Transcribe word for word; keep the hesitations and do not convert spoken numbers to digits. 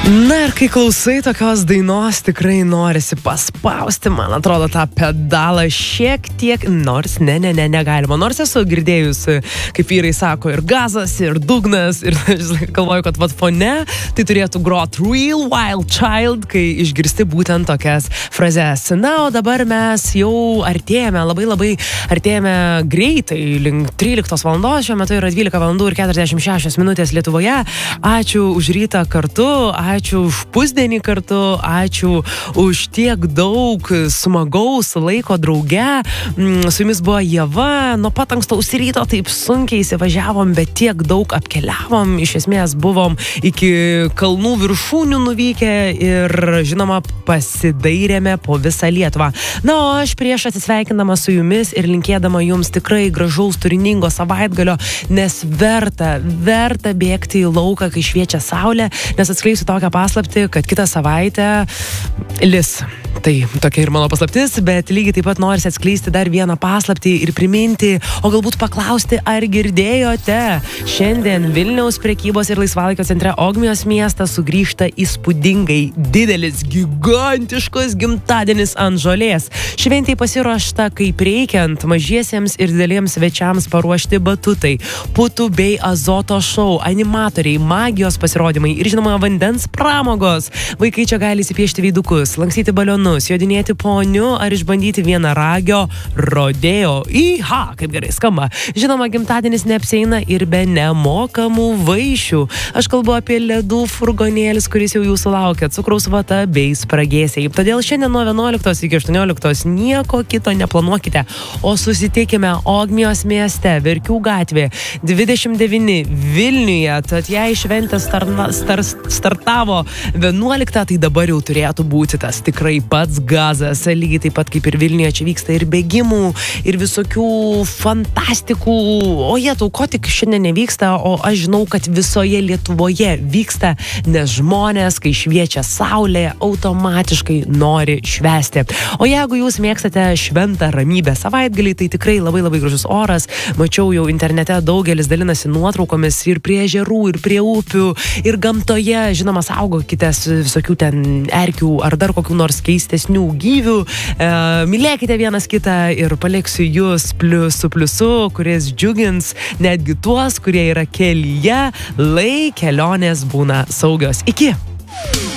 Na ir kai klausai tokios dainos, tikrai norisi paspausti, man atrodo, tą pedalą šiek tiek, nors ne, ne, ne, negalima. Nors esu girdėjus, kaip vyrai sako, ir gazas, ir dugnas, ir galvoju, kad vat fone tai turėtų grot Real Wild Child, kai išgirsti būtent tokias frazes. Na, o dabar mes jau artėjame, labai labai artėjame greitai, link tryliktos valandos, šiuo metu yra dvylika valandų ir keturiasdešimt šešios minutės Lietuvoje. Ačiū už rytą kartu, ačiū už pusdienį kartu, ačiū už tiek daug smagaus laiko drauge. Su jumis buvo Ieva, nuo pat ankstaus ryto taip sunkiai įsivažiavom, bet tiek daug apkeliavom, iš esmės buvom iki kalnų viršūnių nuvykę ir, žinoma, pasidairėme po visą Lietuvą. Na, o aš prieš atsisveikindama su jumis ir linkėdama jums tikrai gražaus, turiningo savaitgalio, nes verta, verta bėgti į lauką, kai šviečia saulė, nes atskleisiu tokią paslaptį, kad kitą savaitę lis. Tai tokia ir mano paslaptis, bet lygiai taip pat norisi atskleisti dar vieną paslaptį ir priminti, o galbūt paklausti, ar girdėjote. Šiandien Vilniaus prekybos ir laisvalaikio centre Ogmios miestas sugrįžta įspūdingai didelis, gigantiškas gimtadienis ant žolės. Šventei pasiruošta kaip reikiant, mažiesiems ir dideliems svečiams paruošti batutai, putų bei azoto šou, animatoriai, magijos pasirodymai ir, žinoma, vandens pramogos. Vaikai čia gali įsipiešti veidukus, lankstyti balionus, jodinėti poniu ar išbandyti vienaragio rodeo. Iha, kaip gerai skamba. Žinoma, gimtadienis neapsieina ir be nemokamų vaišių. Aš kalbu apie ledų furgonėlis, kuris jau jūsų laukia, cukraus vata bei spragėsiai. Todėl šiandien nuo vienuoliktos iki aštuonioliktos nieko kito neplanuokite, o susitikime Ogmios mieste, Verkių gatvė, dvidešimt devyni Vilniuje. Tad jei šventė starna, star, startavo vienuoliktą, tai dabar jau turėtų būti tas tikrai pats gazas. Lygiai taip pat kaip ir Vilniuje, čia vyksta ir bėgimų, ir visokių fantastikų. O jie tau ko tik šiandien nevyksta, o aš žinau, kad visoje Lietuvoje vyksta, nes žmonės, kai šviečia saulė, automatiškai nori švęsti. O jeigu jūs mėgstate šventą ramybę savaitgalį, tai tikrai labai labai gražus oras. Mačiau jau internete daugelis dalinasi nuotraukomis ir prie ežerų, ir prie upių, ir gamtoje. Žinoma, saugokitės visokių ten erkių ar dar kokių nors keistesnių gyvių. E, mylėkite vienas kitą ir paliksiu jūs plius su pliusu, kuris džiugins netgi tuos, kurie yra kelyje. Lai kelionės būna saugios. Iki!